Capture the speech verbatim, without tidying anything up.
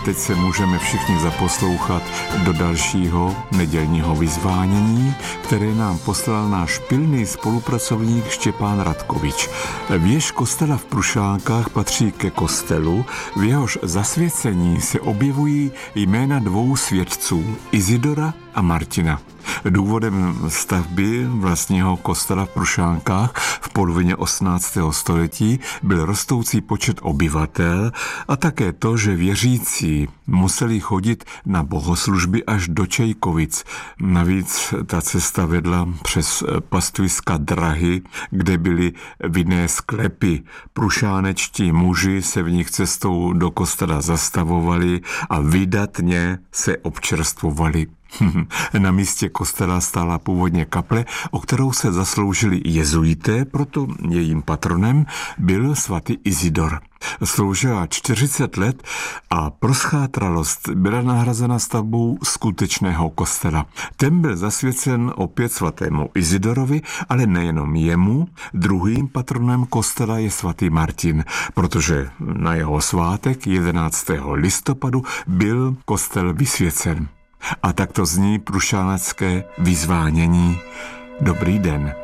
teď se můžeme všichni zaposlouchat do dalšího nedělního vyzvánění, které nám poslal náš pilný spolupracovník Štěpán Radkovič. Věž kostela v Prušánkách patří ke kostelu, v jehož zasvěcení se objevují jména dvou svědců, Izidora a Martina. Důvodem stavby vlastního kostela v Prušánkách v polovině osmnáctého století byl rostoucí počet obyvatel a také to, že věřící museli chodit na bohoslužby až do Čejkovic. Navíc ta cesta vedla přes pastviska Drahy, kde byly vinné sklepy. Prušánečtí muži se v nich cestou do kostela zastavovali a vydatně se občerstvovali. Na místě kostela stála původně kaple, o kterou se zasloužili jezuité, proto jejím patronem byl svatý Izidor. Sloužila čtyřicet let a proschátralost byla nahrazena stavbou skutečného kostela. Ten byl zasvěcen opět svatému Izidorovi, ale nejenom jemu. Druhým patronem kostela je svatý Martin, protože na jeho svátek jedenáctého listopadu byl kostel vysvěcen. A takto zní prušánecké vyzvánění. Dobrý den.